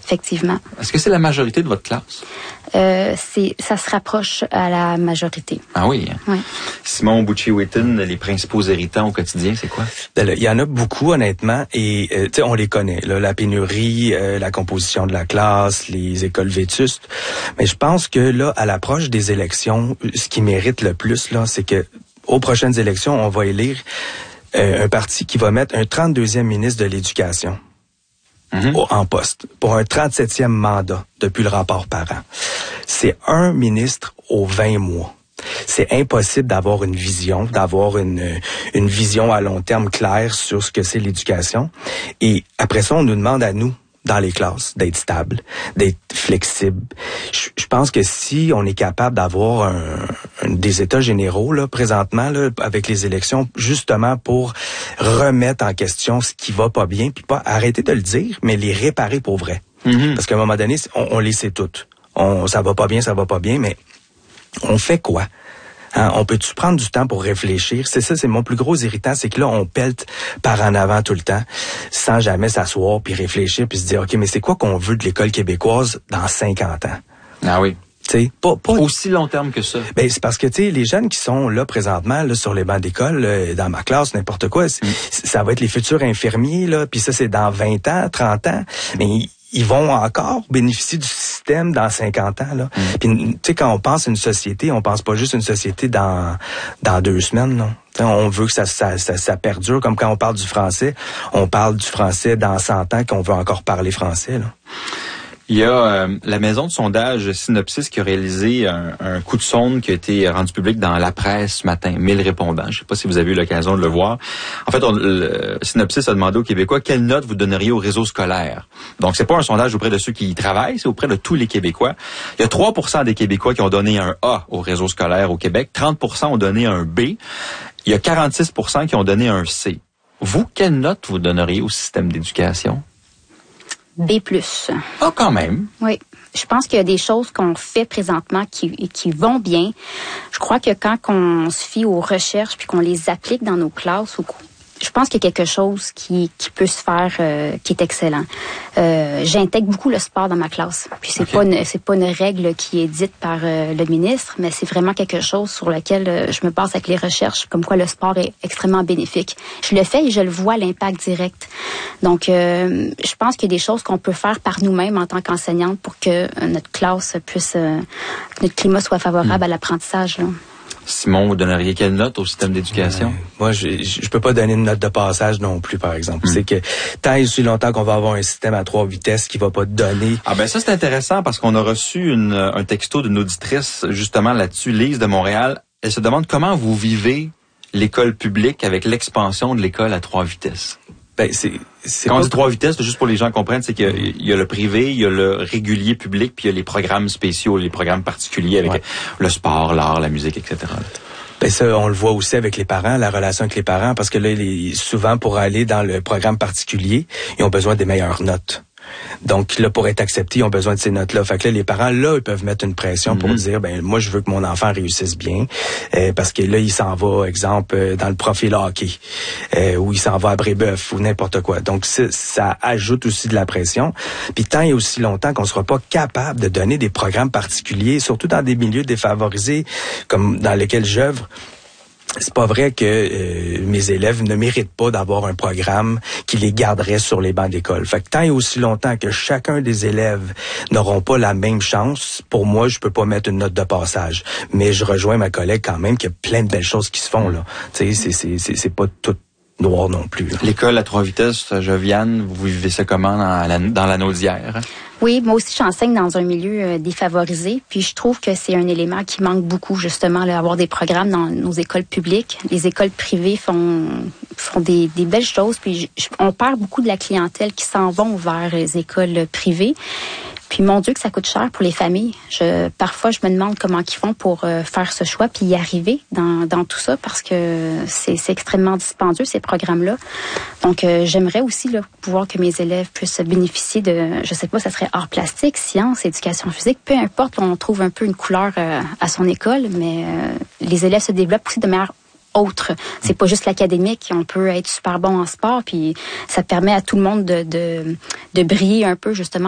effectivement. Est-ce que c'est la majorité de votre classe? Ça se rapproche à la majorité. Ah oui? Oui. Simon Bucci-Wheaton, les principaux irritants au quotidien, c'est quoi? Il y en a beaucoup, honnêtement, et on les connaît. Là, la pénurie, la composition de la classe, les écoles vétustes. Mais je pense que là, à l'approche des élections, ce qui mérite le plus, là, c'est que aux prochaines élections, on va élire un parti qui va mettre un 32e ministre de l'Éducation. En poste, pour un 37e mandat depuis le rapport Parent. C'est un ministre aux 20 mois. C'est impossible d'avoir une vision, d'avoir une vision à long terme claire sur ce que c'est l'éducation. Et après ça, on nous demande à nous, dans les classes, d'être stable, d'être flexible. Je pense que si on est capable d'avoir des états généraux là présentement là avec les élections, justement pour remettre en question ce qui va pas bien, puis pas arrêter de le dire, mais les réparer pour vrai. Parce qu'à un moment donné, on les sait toutes. Ça va pas bien, mais on fait quoi? Hein, on peut-tu prendre du temps pour réfléchir? C'est mon plus gros irritant, c'est que là, on pelte par en avant tout le temps, sans jamais s'asseoir, puis réfléchir, puis se dire, OK, mais c'est quoi qu'on veut de l'école québécoise dans 50 ans? Ah oui. T'sais, pas aussi long terme que ça. Ben c'est parce que les jeunes qui sont là présentement là sur les bancs d'école, dans ma classe, n'importe quoi, ça va être les futurs infirmiers là, puis ça c'est dans 20 ans, 30 ans, mais ils vont encore bénéficier du système dans 50 ans là. Puis tu sais quand on pense à une société, on pense pas juste à une société dans 2 semaines là. T'sais, on veut que ça perdure, comme quand on parle du français, on parle du français dans 100 ans qu'on veut encore parler français là. Il y a la maison de sondage Synopsis qui a réalisé un coup de sonde qui a été rendu public dans la presse ce matin. 1000 répondants. Je ne sais pas si vous avez eu l'occasion de le voir. En fait, Synopsis a demandé aux Québécois quelle note vous donneriez au réseau scolaire. Donc, c'est pas un sondage auprès de ceux qui y travaillent, c'est auprès de tous les Québécois. Il y a 3% des Québécois qui ont donné un A au réseau scolaire au Québec. 30% ont donné un B. Il y a 46% qui ont donné un C. Vous, quelle note vous donneriez au système d'éducation? B+. Ah, quand même. Oui. Je pense qu'il y a des choses qu'on fait présentement qui vont bien. Je crois que quand on se fie aux recherches puis qu'on les applique dans nos classes, je pense qu'il y a quelque chose qui peut se faire qui est excellent. J'intègre beaucoup le sport dans ma classe. Puis c'est pas une règle qui est dite par le ministre, mais c'est vraiment quelque chose sur lequel je me base avec les recherches, comme quoi le sport est extrêmement bénéfique. Je le fais et je le vois l'impact direct. Donc je pense qu'il y a des choses qu'on peut faire par nous-mêmes en tant qu'enseignante pour que notre classe puisse que notre climat soit favorable à l'apprentissage là. Simon, vous donneriez quelle note au système d'éducation? Moi, je peux pas donner une note de passage non plus, par exemple. C'est que tant et aussi longtemps qu'on va avoir un système à 3 vitesses qui va pas donner... Ah ben ça, c'est intéressant parce qu'on a reçu un texto d'une auditrice justement là-dessus, Lise de Montréal. Elle se demande comment vous vivez l'école publique avec l'expansion de l'école à 3 vitesses. Ben, quand on dit 3 vitesses, juste pour les gens comprennent, c'est qu'il y a le privé, il y a le régulier public, puis il y a les programmes spéciaux, les programmes particuliers avec le sport, l'art, la musique, etc. Ben ça, on le voit aussi avec les parents, la relation avec les parents, parce que là, souvent pour aller dans le programme particulier, ils ont besoin des meilleures notes. Donc là, pour être acceptés, ils ont besoin de ces notes-là. Fait que là, les parents, là, ils peuvent mettre une pression pour dire, ben moi, je veux que mon enfant réussisse bien, parce que là, il s'en va, exemple, dans le profil hockey, ou il s'en va à Brébeuf, ou n'importe quoi. Donc ça ajoute aussi de la pression. Puis tant et aussi longtemps qu'on sera pas capable de donner des programmes particuliers, surtout dans des milieux défavorisés, comme dans lesquels j'œuvre, c'est pas vrai que mes élèves ne méritent pas d'avoir un programme qui les garderait sur les bancs d'école. Fait que tant et aussi longtemps que chacun des élèves n'auront pas la même chance, pour moi, je peux pas mettre une note de passage. Mais je rejoins ma collègue quand même qu'il y a plein de belles choses qui se font là. Tu sais, c'est pas tout noir non plus. Là. L'école à 3 vitesses, Joviane, vous vivez ça comment dans la Naudière? Oui, moi aussi, j'enseigne dans un milieu défavorisé. Puis je trouve que c'est un élément qui manque beaucoup, justement, là, avoir des programmes dans nos écoles publiques. Les écoles privées font des belles choses. Puis on perd beaucoup de la clientèle qui s'en vont vers les écoles privées. Puis mon Dieu que ça coûte cher pour les familles. Parfois, je me demande comment ils font pour faire ce choix puis y arriver dans tout ça parce que c'est extrêmement dispendieux, ces programmes-là. Donc, j'aimerais aussi là, pouvoir que mes élèves puissent bénéficier de, je sais pas, ça serait art plastique, sciences, éducation physique, peu importe, on trouve un peu une couleur à son école, mais les élèves se développent aussi de manière autre. C'est pas juste l'académique, on peut être super bon en sport, puis ça permet à tout le monde de briller un peu, justement,